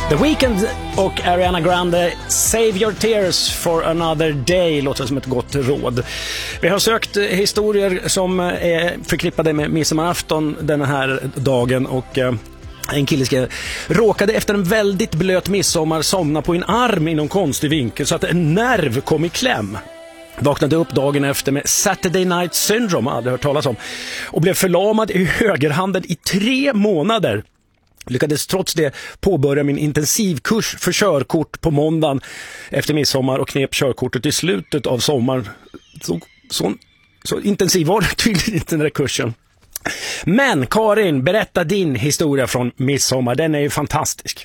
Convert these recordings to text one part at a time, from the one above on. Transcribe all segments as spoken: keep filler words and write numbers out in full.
The Weeknd och Ariana Grande, Save Your Tears for Another Day, låter som ett gott råd. Vi har sökt historier som är förknippade med midsommarafton den här dagen, och en kille ska, råkade efter en väldigt blöt midsommar somna på en arm i någon konstig vinkel så att en nerv kom i kläm. Vaknade upp dagen efter med Saturday Night Syndrome, hade hört talas om, och blev förlamad i högerhanden i tre månader. Lyckades trots det påbörja min intensivkurs för körkort på måndagen efter midsommar och knep körkortet i slutet av sommaren. Så, så, så intensiv var det tydligen inte den där kursen. Men Karin, berätta din historia från midsommar. Den är ju fantastisk.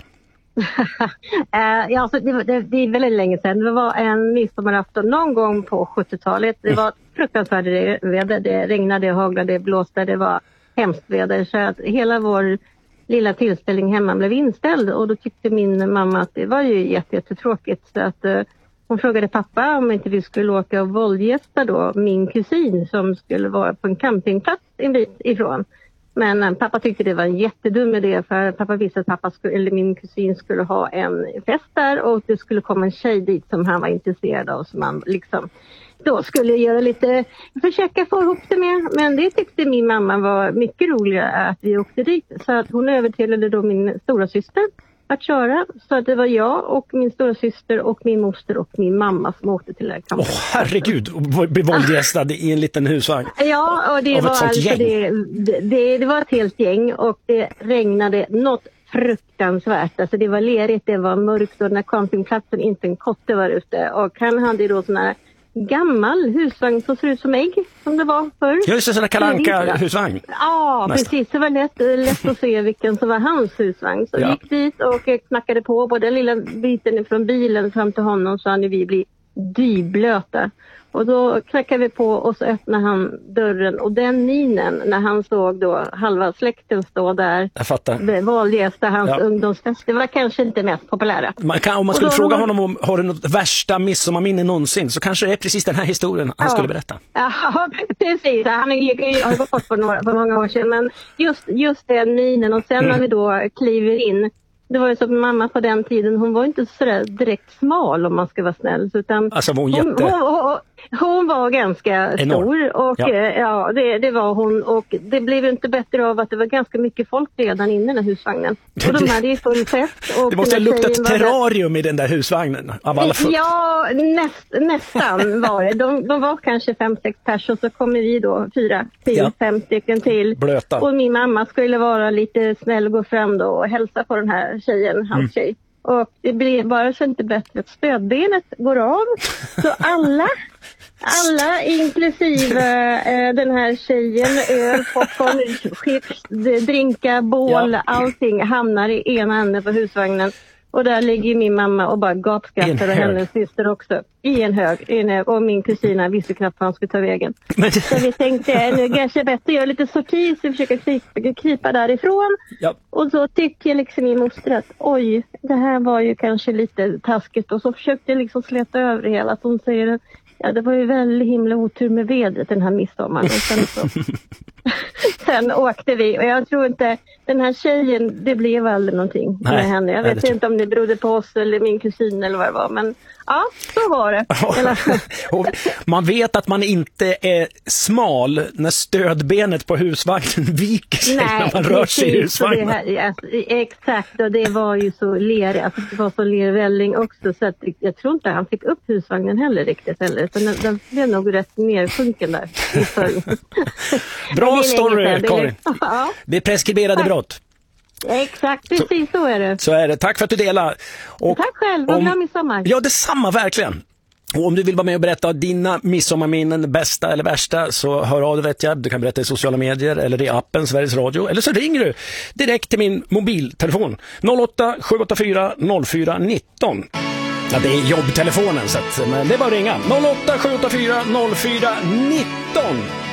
uh, ja, alltså, det, det, det är väldigt länge sedan. Det var en midsommarafton någon gång på sjuttiotalet. Det var fruktansvärt väder. Det regnade, haglade, blåste. Det var hemskt väder. Så att hela vår lilla tillställning hemma blev inställd. Och då tyckte min mamma att det var ju jätte, jättetråkigt. Så att uh, hon frågade pappa om inte vi skulle åka och våldgästa då min kusin som skulle vara på en campingplats en bit ifrån. Men uh, pappa tyckte det var en jättedum idé, för pappa visste att pappa skulle, eller min kusin skulle ha en fest där och det skulle komma en tjej dit som han var intresserad av, som han liksom då skulle göra lite, försöka få ihop det med. Men det tyckte min mamma var mycket roligare att vi åkte dit, så att hon övertalade då min stora syster att köra. Så att det var jag och min stora syster och min moster och min mamma som åkte till det här campet. Åh, herregud, och blev våldgästad i en liten husvagn. Ja, och det var alltså det, det, det var ett helt gäng, och det regnade något fruktansvärt. Alltså det var lerigt, det var mörkt, och den här campingplatsen inte en kotte var ute. Och han hade då sån här gammal husvagn som ser ut som ägg, som det var förr. Ja, just det, sån här Kalle Anka husvagn. Ja, nästan. Precis. Det var lätt, lätt att se vilken som var hans husvagn. Så ja. Gick dit och knackade på både den lilla biten från bilen fram till honom, så hade vi blivit dyblöta. Och då knackade vi på och så öppnade han dörren. Och den minen, när han såg då halva släkten stå där. Jag fattar. Valgästa hans ja. ungdomsfest. Det var kanske inte mest populära. Man kan, om man skulle då, fråga honom om har du något värsta midsommarminne någonsin, så kanske det är precis den här historien han ja. skulle berätta. Ja, precis. Han har gått bort för, några, för många år sedan. Men just, just den minen, och sen mm. när vi då kliver in. Det var ju så att mamma på den tiden, hon var inte så där direkt smal om man ska vara snäll. Utan alltså var hon jätte... Hon, hon, hon, hon var ganska enorm. Stor och ja, ja det, det var hon. Och det blev inte bättre av att det var ganska mycket folk redan inne i den här husvagnen. Och de hade ju full fest. Och det måste ha luktat terrarium där i den där husvagnen. Av alla ja, näst, nästan var det. De, de var kanske fem, sex personer, så kommer vi då fyra, tio, ja. fem stycken till. Blöta. Och min mamma skulle vara lite snäll och gå fram då och hälsa på den här tjejen, hans mm. tjej. Och det blir bara så inte bättre att stödbenet går av. Så alla, alla inklusive eh, den här tjejen, öl, popcorn, chips, drinka, bål, ja. allting hamnar i ena änden på husvagnen. Och där ligger min mamma och bara gapskrattar, och hennes syster också. I en hög. I en hög. Och min kusina visste knappt vad han skulle ta vägen. Men... Så vi tänkte, nu kanske bättre göra lite sorti, så vi försöker krypa, krypa därifrån. Ja. Och så tyckte jag liksom min moster att oj, det här var ju kanske lite taskigt. Och så försökte jag liksom släta över det hela. Att hon säger, ja, det var ju väldigt himla otur med vädret den här midsommaren. Och sen, så... sen åkte vi, och jag tror inte, den här tjejen, det blev aldrig någonting nej, med henne. Jag vet nej, inte om det berodde på oss eller min kusin eller vad det var, men ja, så var det. Och man vet att man inte är smal när stödbenet på husvagnen viker sig nej, när man rör sig i husvagnen. Här, alltså, exakt, och det var ju så ler, alltså det var så lervälling också, så att jag tror inte han fick upp husvagnen heller riktigt heller. Så den, den blev nog rätt nersjunken där. Bra story, Karin. Ja. Det är preskriberade brott. Exakt, precis så, så är det. Så är det. Tack för att du delar. Och tack själv, vad glad midsommar. Ja, detsamma, verkligen. Och om du vill vara med och berätta dina midsommarminnen, bästa eller värsta, så hör av dig, vet jag. Du kan berätta i sociala medier eller i appen Sveriges Radio. Eller så ringer du direkt till min mobiltelefon noll åtta sju åtta fyra noll fyra nitton. Ja, det är jobbtelefonen, så att, men det är bara att ringa noll åtta sju åtta fyra noll fyra nitton.